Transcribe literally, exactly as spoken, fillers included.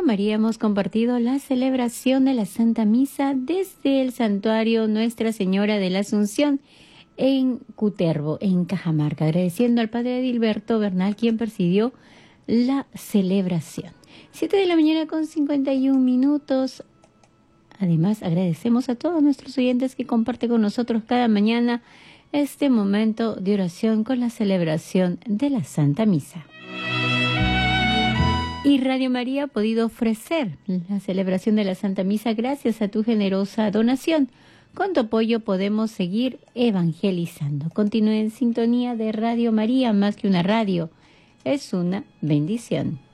María hemos compartido la celebración de la Santa Misa desde el santuario Nuestra Señora de la Asunción en Cutervo, en Cajamarca, agradeciendo al Padre Edilberto Bernal, quien presidió la celebración. Siete de la mañana con cincuenta y un minutos. Además, agradecemos a todos nuestros oyentes que comparten con nosotros cada mañana este momento de oración con la celebración de la Santa Misa. Y Radio María ha podido ofrecer la celebración de la Santa Misa gracias a tu generosa donación. Con tu apoyo podemos seguir evangelizando. Continúe en sintonía de Radio María, más que una radio, es una bendición.